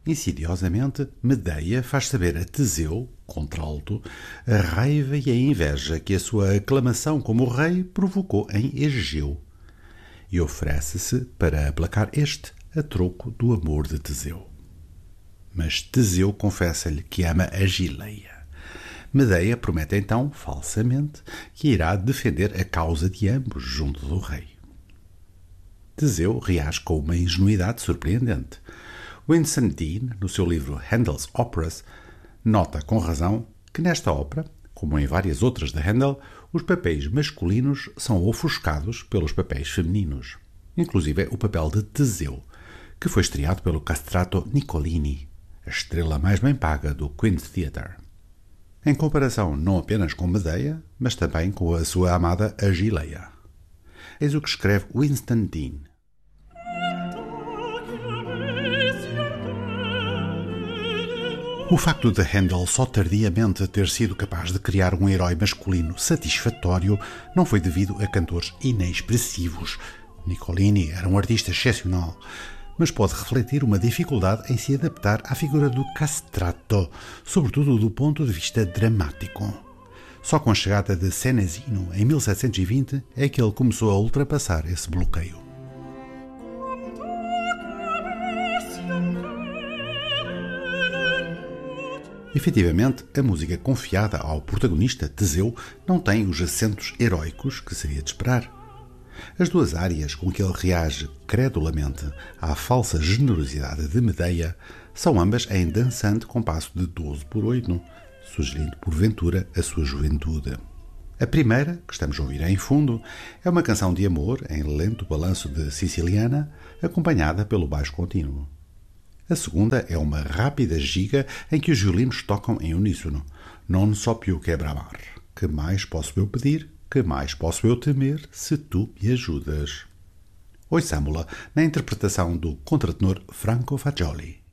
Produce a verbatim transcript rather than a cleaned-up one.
Insidiosamente, Medeia faz saber a Teseu, contralto, a raiva e a inveja que a sua aclamação como rei provocou em Egeu, e oferece-se para aplacar este a troco do amor de Teseu. Mas Teseu confessa-lhe que ama a Gileia. Medeia promete então, falsamente, que irá defender a causa de ambos junto do rei. Teseu reage com uma ingenuidade surpreendente. Winston Dean, no seu livro Handel's Operas, nota com razão que nesta ópera, como em várias outras de Handel, os papéis masculinos são ofuscados pelos papéis femininos, inclusive o papel de Teseu, que foi estreado pelo castrato Niccolini, a estrela mais bem paga do Queen's Theatre. Em comparação não apenas com Medeia, mas também com a sua amada Agileia. Eis o que escreve Winston Dean. O facto de Handel só tardiamente ter sido capaz de criar um herói masculino satisfatório não foi devido a cantores inexpressivos. Niccolini era um artista excepcional, mas pode refletir uma dificuldade em se adaptar à figura do castrato, sobretudo do ponto de vista dramático. Só com a chegada de Senesino, em mil setecentos e vinte, é que ele começou a ultrapassar esse bloqueio. Efetivamente, a música confiada ao protagonista, Teseu, não tem os acentos heróicos que seria de esperar. As duas áreas com que ele reage credulamente à falsa generosidade de Medeia são ambas em dançante compasso de doze por oito, sugerindo porventura a sua juventude. A primeira, que estamos a ouvir em fundo, é uma canção de amor em lento balanço de siciliana, acompanhada pelo baixo contínuo. A segunda é uma rápida giga em que os violinos tocam em uníssono. Non so più che bramar. Que mais posso eu pedir? Que mais posso eu temer se tu me ajudas? Ouçamo-la na interpretação do contratenor Franco Fagioli.